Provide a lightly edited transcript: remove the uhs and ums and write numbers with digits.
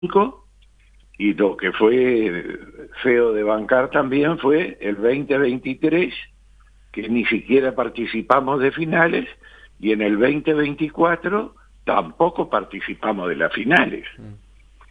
y lo que fue feo de bancar también fue el 2023, que ni siquiera participamos de finales, y en el 2024 tampoco participamos de las finales.